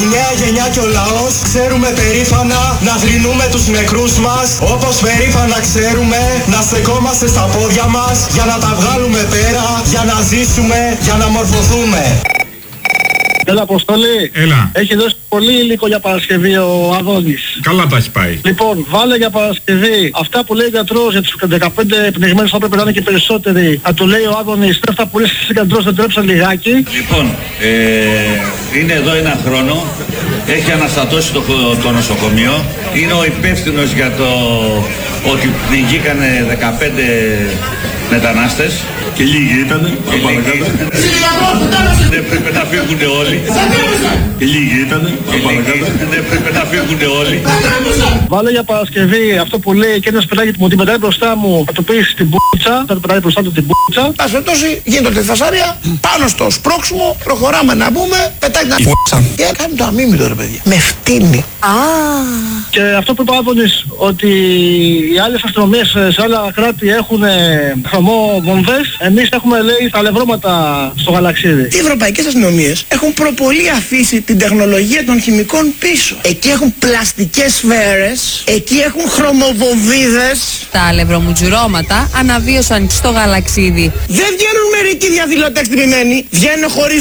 νέα γενιά και ο λαός ξέρουμε περήφανα να θρηνούμε τους νεκρούς μας, όπως περήφανα ξέρουμε να στεκόμαστε στα πόδια μας για να τα βγάλουμε πέρα, για να ζήσουμε, για να μορφωθούμε. Έλα, Αποστολή. Έλα. Έχει δώσει πολύ υλικό για Παρασκευή ο Αδόνης. Καλά τα έχει πάει. Λοιπόν, βάλε για Παρασκευή αυτά που λέει ο γιατρός για τους 15 πνιγμένους, θα πρέπει να είναι και περισσότεροι. Θα του λέει ο Άδωνης, αυτά που λες εσύ γιατρός, δεν τρέψα λιγάκι. Λοιπόν, είναι εδώ ένα χρόνο. Έχει αναστατώσει το νοσοκομείο. Είναι ο υπεύθυνος για το ότι πνιγήκανε 15 μετανάστες. Και λίγοι ήτανε, δεν πρέπει να φύγουν όλοι. Και λίγοι ήτανε, δεν πρέπει να φύγουν όλοι. Βάλε για Παρασκευή αυτό που λέει και ένας πετάγει μου την πετάει μπροστά μου, θα το πεις στην πουτσα, θα το πετάει μπροστά του την πουτσα. Ας περιπτώσει γίνεται φασάρια, πάνω στο σπρώξιμο, προχωράμε να μπούμε, πετάει να και κάνει το αμήμητο ρε παιδιά. Με φτύνει. Και αυτό που είπε ο Άδωνης, ότι οι άλλες αστυνομίες σε άλλα κράτη έχουν χρωμό βομβές, εμείς έχουμε λέει τα αλευρώματα στο γαλαξίδι. Οι ευρωπαϊκές αστυνομίες έχουν προπολή αφήσει την τεχνολογία των χημικών πίσω. Εκεί έχουν πλαστικές σφαίρες, εκεί έχουν χρωμοβομβίδες. Τα αλευρομουτζουρώματα αναβίωσαν στο γαλαξίδι. Δεν βγαίνουν μερικοί διαδηλωτές τιμημένοι, βγαίνουν χωρίς